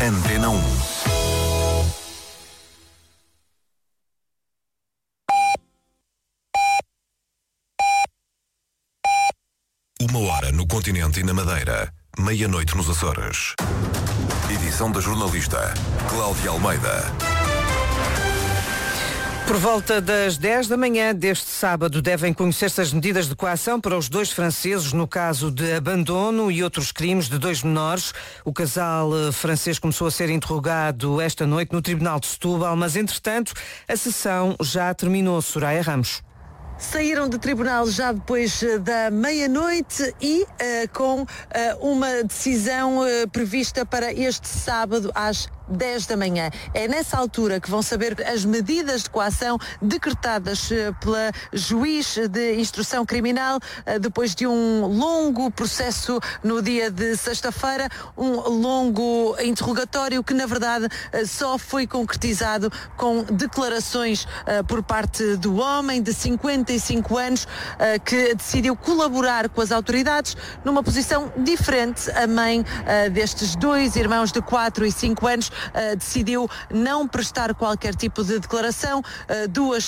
Antena 1. Uma hora no continente e na Madeira, meia-noite nos Açores. Edição da jornalista Cláudia Almeida. Por volta das 10 da manhã deste sábado devem conhecer-se as medidas de coação para os 2 franceses no caso de abandono e outros crimes de 2 menores. O casal francês começou a ser interrogado esta noite no Tribunal de Setúbal, mas entretanto a sessão já terminou. Soraya Ramos. Saíram do tribunal já depois da meia-noite e com uma decisão prevista para este sábado às 10 da manhã. É nessa altura que vão saber as medidas de coação decretadas pela juiz de instrução criminal depois de um longo processo no dia de sexta-feira, um longo interrogatório que na verdade só foi concretizado com declarações por parte do homem de 55 anos que decidiu colaborar com as autoridades numa posição diferente. A mãe destes 2 irmãos de 4 e 5 anos decidiu não prestar qualquer tipo de declaração. 2